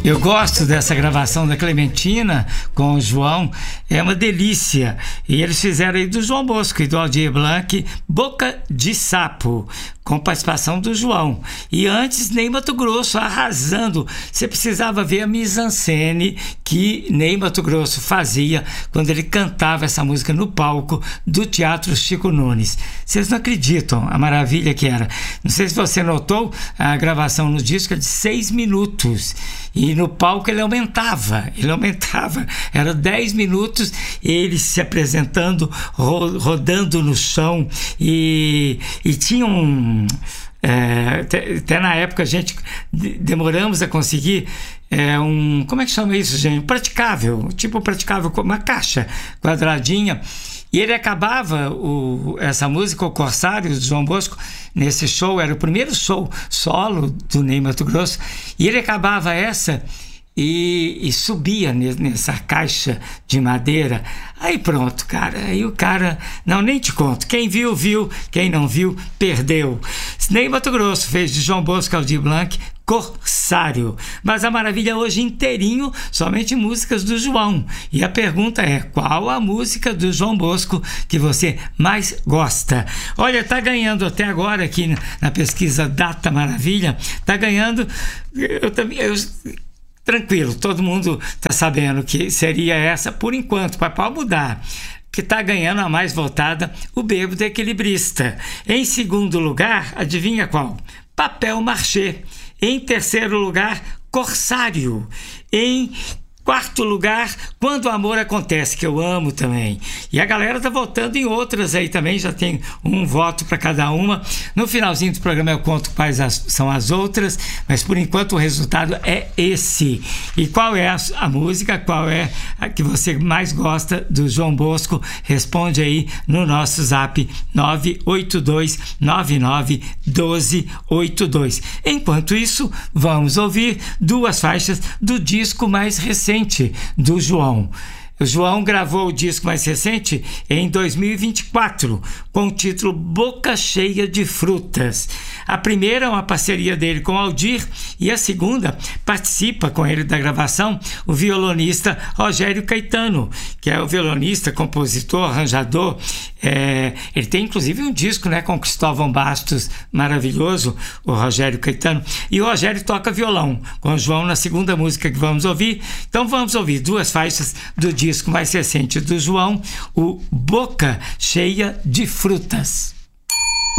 Eu gosto dessa gravação da Clementina com o João, é uma delícia. E eles fizeram aí do João Bosco e do Aldir Blanc, Boca de Sapo, com participação do João. E antes, Ney Matogrosso arrasando. Você precisava ver a mise-en-scène que Ney Matogrosso fazia quando ele cantava essa música no palco do Teatro Chico Nunes. Vocês não acreditam a maravilha que era. Não sei se você notou, a gravação no disco é de 6 minutos. E no palco ele aumentava, era 10 minutos, ele se apresentando, rodando no chão, e tinha até na época a gente demoramos a conseguir como é que chama isso, gente? Praticável, uma caixa quadradinha. E ele acabava essa música, o Corsário, do João Bosco, nesse show, era o primeiro show solo do Ney Matogrosso, e ele acabava essa e subia nessa caixa de madeira. Aí pronto, cara, aí o cara, não, nem te conto, quem viu, viu, quem não viu, perdeu. Ney Matogrosso fez de João Bosco, Aldir Blanc, Corsário. Mas a maravilha hoje inteirinho, somente músicas do João. E a pergunta é, qual a música do João Bosco que você mais gosta? Olha, tá ganhando até agora aqui na pesquisa Data Maravilha, tá ganhando, tranquilo, todo mundo tá sabendo que seria essa por enquanto, pode mudar, que está ganhando a mais votada, o Bêbado Equilibrista. Em segundo lugar, adivinha qual? Papel Machê. Em terceiro lugar, Corsário. Em quarto lugar, Quando o Amor Acontece, que eu amo também. E a galera tá votando em outras aí também, já tem um voto para cada uma. No finalzinho do programa eu conto quais são as outras, mas por enquanto o resultado é esse. E qual é a música, qual é a que você mais gosta do João Bosco? Responde aí no nosso zap 982991282. Enquanto isso, vamos ouvir duas faixas do disco mais recente do João. O João gravou o disco mais recente em 2024, com o título Boca Cheia de Frutas. A primeira é uma parceria dele com o Aldir, e a segunda participa com ele da gravação o violonista Rogério Caetano, que é o violonista, compositor, arranjador. Ele tem inclusive um disco, né, com Cristóvão Bastos, maravilhoso, o Rogério Caetano. E o Rogério toca violão com o João na segunda música que vamos ouvir. Então vamos ouvir duas faixas do disco mais recente do João, o Boca Cheia de Frutas.